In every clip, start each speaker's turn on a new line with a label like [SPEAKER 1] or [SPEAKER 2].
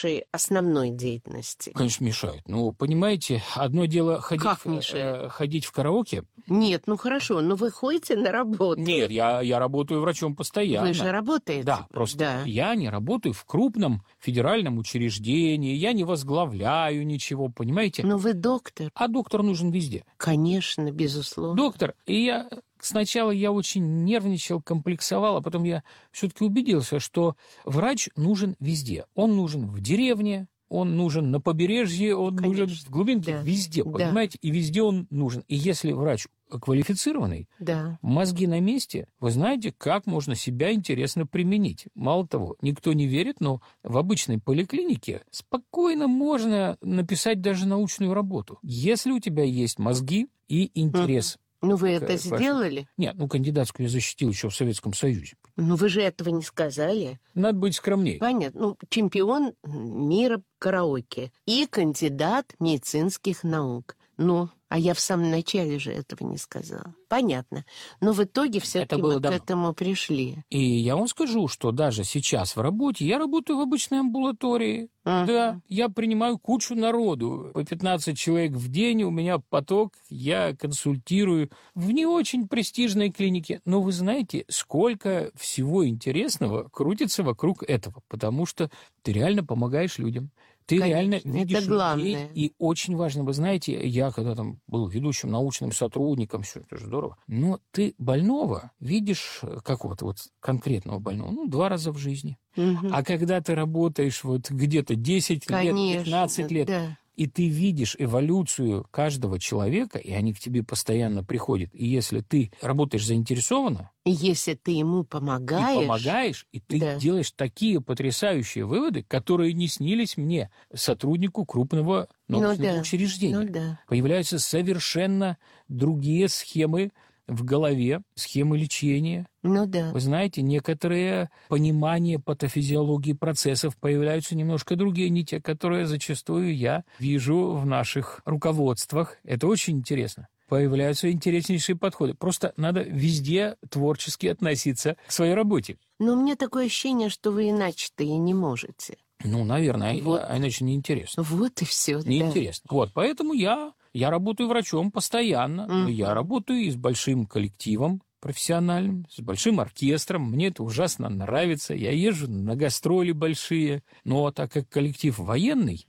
[SPEAKER 1] вашей основной деятельности?
[SPEAKER 2] Конечно, мешают. Ну, понимаете, одно дело
[SPEAKER 1] Как мешает?
[SPEAKER 2] ходить в караоке.
[SPEAKER 1] Нет, ну хорошо, но вы ходите на работу.
[SPEAKER 2] Нет, я работаю врачом постоянно.
[SPEAKER 1] Вы же работаете.
[SPEAKER 2] Да, просто
[SPEAKER 1] да.
[SPEAKER 2] я не работаю в крупном федеральном учреждении, я не возглавляю ничего, понимаете?
[SPEAKER 1] Но вы доктор.
[SPEAKER 2] А доктор нужен везде.
[SPEAKER 1] Конечно, безусловно.
[SPEAKER 2] Доктор, и сначала я очень нервничал, комплексовал, а потом я все-таки убедился, что врач нужен везде. Он нужен в деревне, он нужен на побережье, он
[SPEAKER 1] Конечно.
[SPEAKER 2] нужен в глубинке,
[SPEAKER 1] Да.
[SPEAKER 2] везде,
[SPEAKER 1] Да.
[SPEAKER 2] понимаете? И везде он нужен. И если врач квалифицированный,
[SPEAKER 1] Да.
[SPEAKER 2] мозги на месте, вы знаете, как можно себя интересно применить. Мало того, никто не верит, но в обычной поликлинике спокойно можно написать даже научную работу. Если у тебя есть мозги и интерес.
[SPEAKER 1] Ну, вы это сделали?
[SPEAKER 2] Нет, кандидатскую я защитил еще в Советском Союзе.
[SPEAKER 1] Ну, вы же этого не сказали.
[SPEAKER 2] Надо быть скромнее.
[SPEAKER 1] Понятно. Ну, чемпион мира караоке и кандидат медицинских наук. Ну, а я в самом начале же этого не сказала. Понятно. Но в итоге все-таки вы к этому пришли.
[SPEAKER 2] И я вам скажу, что даже сейчас в работе я работаю в обычной амбулатории. Да, я принимаю кучу народу. По 15 человек в день у меня поток, я консультирую в не очень престижной клинике. Но вы знаете, сколько всего интересного крутится вокруг этого, потому что ты реально помогаешь людям. Ты реально видишь людей, и очень важно, вы знаете, я когда там был ведущим научным сотрудником, все это же здорово, но ты больного видишь, какого-то вот конкретного больного, 2 раза в жизни. А когда ты работаешь вот где-то 10 лет, 15 лет,
[SPEAKER 1] да.
[SPEAKER 2] и ты видишь эволюцию каждого человека, и они к тебе постоянно приходят, и если ты работаешь заинтересованно,
[SPEAKER 1] и если ты ему помогаешь,
[SPEAKER 2] и ты делаешь такие потрясающие выводы, которые не снились мне, сотруднику крупного научного учреждения. Появляются совершенно другие схемы в голове, схемы лечения. Вы знаете, некоторые понимания патофизиологии процессов появляются немножко другие, не те, которые зачастую я вижу в наших руководствах. Это очень интересно. Появляются интереснейшие подходы. Просто надо везде творчески относиться к своей работе.
[SPEAKER 1] Но у меня такое ощущение, что вы иначе-то и не можете.
[SPEAKER 2] Наверное, иначе неинтересно.
[SPEAKER 1] Вот и все.
[SPEAKER 2] Неинтересно. Поэтому я работаю врачом постоянно. Я работаю и с большим коллективом профессиональным, с большим оркестром. Мне это ужасно нравится. Я езжу на гастроли большие. Но так как коллектив военный,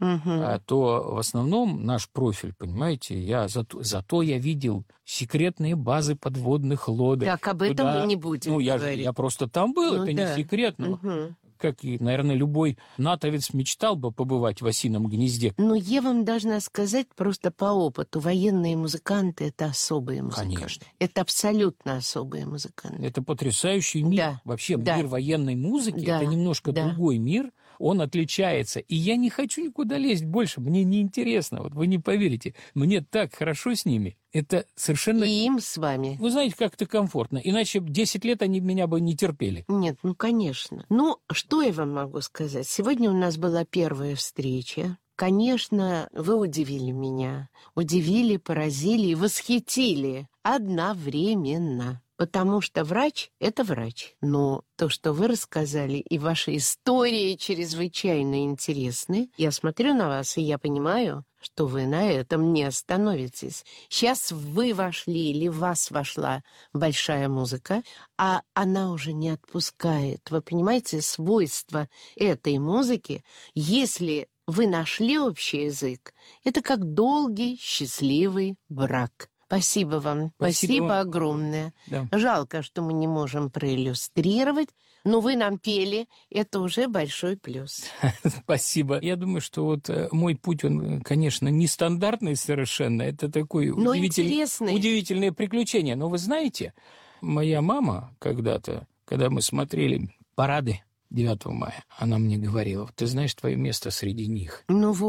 [SPEAKER 2] то в основном наш профиль, понимаете, зато я видел секретные базы подводных лодок.
[SPEAKER 1] Так, об этом мы не будем говорить.
[SPEAKER 2] Я просто там был, это не секретно. Как и, наверное, любой натовец мечтал бы побывать в осином гнезде.
[SPEAKER 1] Но я вам должна сказать просто по опыту. Военные музыканты – это особые музыканты.
[SPEAKER 2] Конечно.
[SPEAKER 1] Это абсолютно особые музыканты.
[SPEAKER 2] Это потрясающий мир.
[SPEAKER 1] Да.
[SPEAKER 2] Вообще мир военной музыки – это немножко другой мир. Он отличается. И я не хочу никуда лезть больше. Мне неинтересно. Вот вы не поверите. Мне так хорошо с ними. Это совершенно...
[SPEAKER 1] И им с вами.
[SPEAKER 2] Вы знаете, как это комфортно. Иначе 10 лет они меня бы не терпели.
[SPEAKER 1] Нет, конечно. Что я вам могу сказать? Сегодня у нас была первая встреча. Конечно, вы удивили меня. Удивили, поразили и восхитили одновременно. Потому что врач – это врач. Но то, что вы рассказали, и ваши истории чрезвычайно интересны. Я смотрю на вас, и я понимаю, что вы на этом не остановитесь. Сейчас вы вошли или в вас вошла большая музыка, а она уже не отпускает. Вы понимаете, свойства этой музыки, если вы нашли общий язык, это как долгий, счастливый брак. Спасибо вам. Спасибо огромное.
[SPEAKER 2] Да.
[SPEAKER 1] Жалко, что мы не можем проиллюстрировать, но вы нам пели. Это уже большой плюс.
[SPEAKER 2] Спасибо. Я думаю, что вот мой путь, он, конечно, нестандартный совершенно. Это такое удивительное приключение. Но вы знаете, моя мама когда-то, когда мы смотрели парады 9 мая, она мне говорила: ты знаешь, твое место среди них.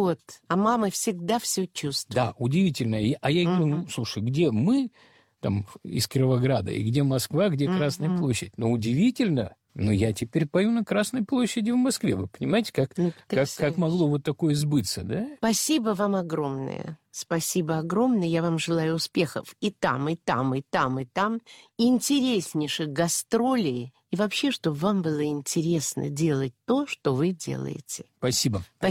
[SPEAKER 1] А мама всегда все чувствует.
[SPEAKER 2] Да, удивительно. А я ей говорю: слушай, где мы там из Кировограда, и где Москва, где Красная площадь? Удивительно. Но я теперь пою на Красной площади в Москве. Вы понимаете, как могло вот такое сбыться, да?
[SPEAKER 1] Спасибо вам огромное. Спасибо огромное. Я вам желаю успехов и там, и там, и там, и там. Интереснейших гастролей. И вообще, чтобы вам было интересно делать то, что вы делаете.
[SPEAKER 2] Спасибо.